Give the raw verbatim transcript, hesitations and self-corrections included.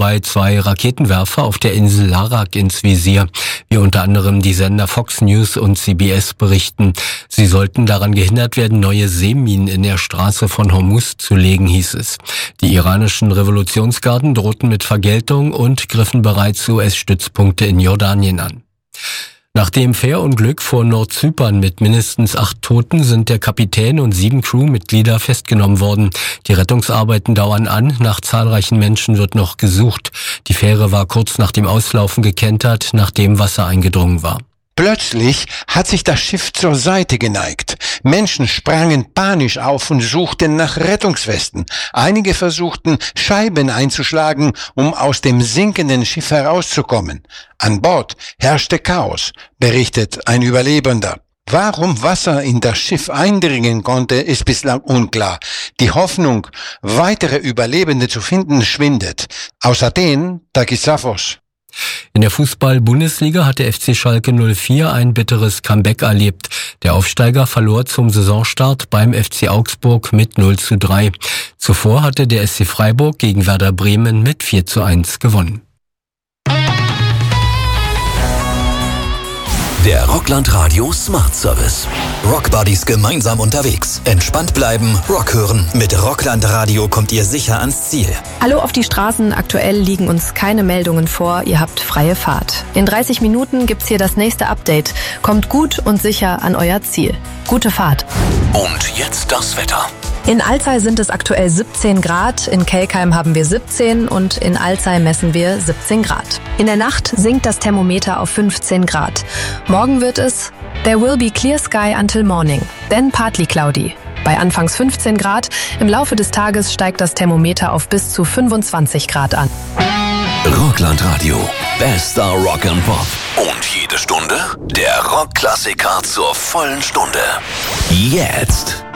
dabei zwei Raketenwerfer auf der Insel Larak ins Visier, wie unter anderem die Sender Fox News und C B S berichten. Sie sollten daran gehindert werden, neue Seeminen in der Straße von Hormuz zu legen, hieß es. Die iranischen Revolutionsgarden drohten mit Vergeltung und griffen bereits U S-Stützpunkte in Jordanien an. Nach dem Fährunglück vor Nordzypern mit mindestens acht Toten sind der Kapitän und sieben Crewmitglieder festgenommen worden. Die Rettungsarbeiten dauern an. Nach zahlreichen Menschen wird noch gesucht. Die Fähre war kurz nach dem Auslaufen gekentert, nachdem Wasser eingedrungen war. Plötzlich hat sich das Schiff zur Seite geneigt. Menschen sprangen panisch auf und suchten nach Rettungswesten. Einige versuchten, Scheiben einzuschlagen, um aus dem sinkenden Schiff herauszukommen. An Bord herrschte Chaos, berichtet ein Überlebender. Warum Wasser in das Schiff eindringen konnte, ist bislang unklar. Die Hoffnung, weitere Überlebende zu finden, schwindet. Aus Athen, Takis Safos. In der Fußball-Bundesliga hat der F C Schalke null vier ein bitteres Comeback erlebt. Der Aufsteiger verlor zum Saisonstart beim F C Augsburg mit null zu drei. Zuvor hatte der S C Freiburg gegen Werder Bremen mit vier zu eins gewonnen. Der Rockland Radio Smart Service. Rockbuddies gemeinsam unterwegs. Entspannt bleiben, Rock hören. Mit Rockland Radio kommt ihr sicher ans Ziel. Hallo auf die Straßen. Aktuell liegen uns keine Meldungen vor. Ihr habt freie Fahrt. In dreißig Minuten gibt's hier das nächste Update. Kommt gut und sicher an euer Ziel. Gute Fahrt. Und jetzt das Wetter. In Alzey sind es aktuell siebzehn Grad, in Kelkheim haben wir siebzehn und in Alzey messen wir siebzehn Grad. In der Nacht sinkt das Thermometer auf fünfzehn Grad. Morgen wird es There will be clear sky until morning, then partly cloudy. Bei anfangs fünfzehn Grad, im Laufe des Tages steigt das Thermometer auf bis zu fünfundzwanzig Grad an. Rockland Radio, bester Rock and Pop. Und jede Stunde der Rockklassiker zur vollen Stunde. Jetzt